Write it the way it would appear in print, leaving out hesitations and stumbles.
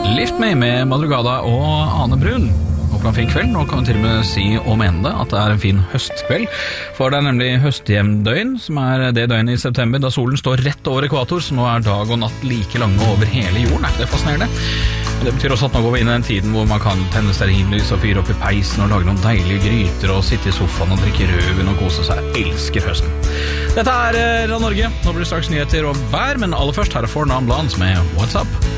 Lift Me med Madrugada og Ane Brun. Håper en fin kveld. Nå kan vi til og med si og mene det at det er en fin høstkveld. For det er nemlig høstjevndøgn, som er det døgnet i september da solen står rett over ekvator, så nå er dag og natt like lange over hele jorden. Er ikke det fascinerende? Men det betyr også at nå går vi inn i den tiden hvor man kan tenne stearinlys og fyre opp i peisen og lage noen deilige gryter og sitte i sofaen og drikke rødvin og kose seg. Jeg elsker høsten. Dette er Radio Norge. Nå blir det straks nyheter og vær, men aller først her er Four Non Blondes med What's Up?